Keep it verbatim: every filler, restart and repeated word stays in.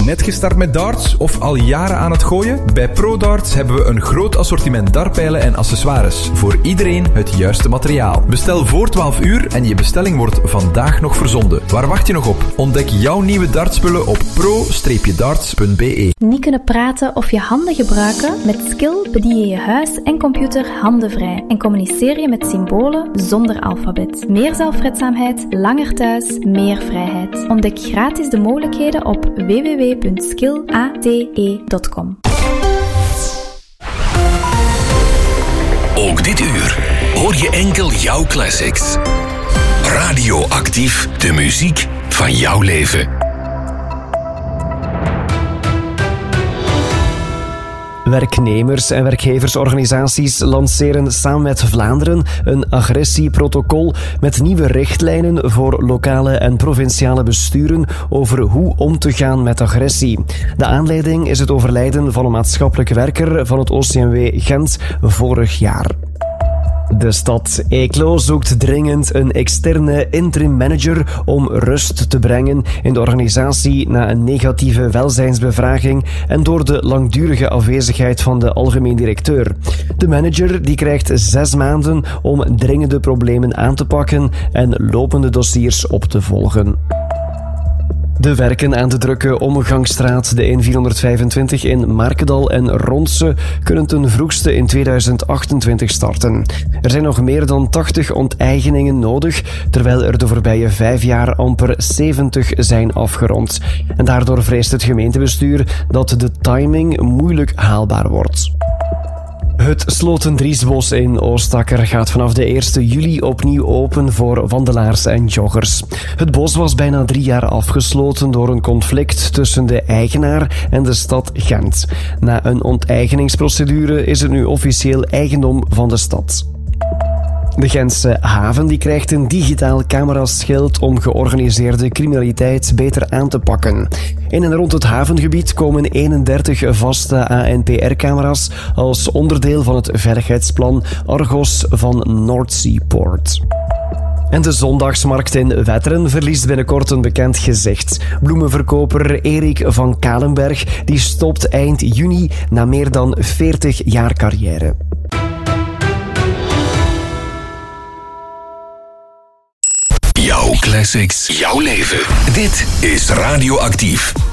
Net gestart met darts of al jaren aan het gooien? Bij ProDarts hebben we een groot assortiment dartpijlen en accessoires. Voor iedereen het juiste materiaal. Bestel voor twaalf uur en je bestelling wordt vandaag nog verzonden. Waar wacht je nog op? Ontdek jouw nieuwe dartspullen op pro darts punt b e. Niet kunnen praten of je handen gebruiken? Met Skill bedien je je huis en computer handenvrij en communiceer je met symbolen zonder alfabet. Meer zelfredzaamheid, langer thuis, meer vrijheid. Ontdek gratis de mogelijkheden op w w w punt skillate punt com. Ook dit uur hoor je enkel jouw classics. Radioactief, de muziek van jouw leven. Werknemers- en werkgeversorganisaties lanceren samen met Vlaanderen een agressieprotocol met nieuwe richtlijnen voor lokale en provinciale besturen over hoe om te gaan met agressie. De aanleiding is het overlijden van een maatschappelijk werker van het O C M W Gent vorig jaar. De stad Eeklo zoekt dringend een externe interim manager om rust te brengen in de organisatie na een negatieve welzijnsbevraging en door de langdurige afwezigheid van de algemeen directeur. De manager die krijgt zes maanden om dringende problemen aan te pakken en lopende dossiers op te volgen. De werken aan de drukke omgangsstraat de N vierhonderdvijfentwintig in Markendal en Ronse kunnen ten vroegste in tweeduizend achtentwintig starten. Er zijn nog meer dan tachtig onteigeningen nodig, terwijl er de voorbije vijf jaar amper zeventig zijn afgerond. En daardoor vreest het gemeentebestuur dat de timing moeilijk haalbaar wordt. Het Slotendriesbos in Oostakker gaat vanaf de eerste juli opnieuw open voor wandelaars en joggers. Het bos was bijna drie jaar afgesloten door een conflict tussen de eigenaar en de stad Gent. Na een onteigeningsprocedure is het nu officieel eigendom van de stad. De Gentse haven die krijgt een digitaal cameraschild om georganiseerde criminaliteit beter aan te pakken. In en rond het havengebied komen eenendertig vaste A N P R-camera's als onderdeel van het veiligheidsplan Argos van Noordseaport. En de zondagsmarkt in Wetteren verliest binnenkort een bekend gezicht. Bloemenverkoper Erik van Kalenberg die stopt eind juni na meer dan veertig jaar carrière. Jouw classics, jouw leven. Dit is Radioactief.